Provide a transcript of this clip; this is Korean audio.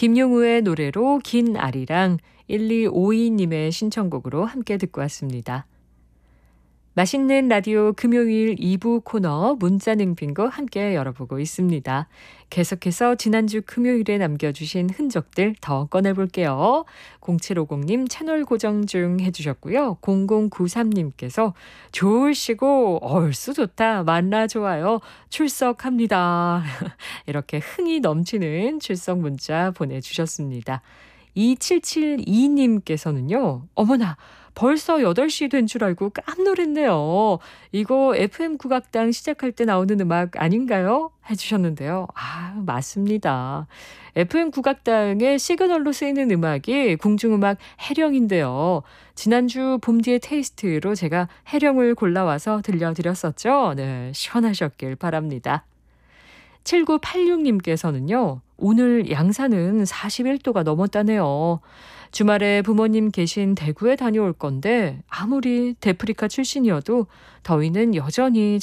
김용우의 노래로 긴 아리랑 1252님의 신청곡으로 함께 듣고 왔습니다. 맛있는 라디오 금요일 2부 코너 문자능 빙고 함께 열어보고 있습니다. 계속해서 지난주 금요일에 남겨주신 흔적들 더 꺼내볼게요. 0750님 채널 고정 중 해주셨고요. 0093님께서 좋으시고 얼쑤 좋다. 만나 좋아요. 출석합니다. 이렇게 흥이 넘치는 출석 문자 보내주셨습니다. 2772님께서는요. 어머나 벌써 8시 된 줄 알고 깜놀했네요. 이거 FM 국악당 시작할 때 나오는 음악 아닌가요? 해주셨는데요. 아, 맞습니다. FM 국악당의 시그널로 쓰이는 음악이 궁중음악 해령인데요. 지난주 봄디의 테이스트로 제가 해령을 골라와서 들려드렸었죠. 네, 시원하셨길 바랍니다. 7986님께서는요. 오늘 양산은 41도가 넘었다네요. 주말에 부모님 계신 대구에 다녀올 건데 아무리 데프리카 출신이어도 더위는 여전히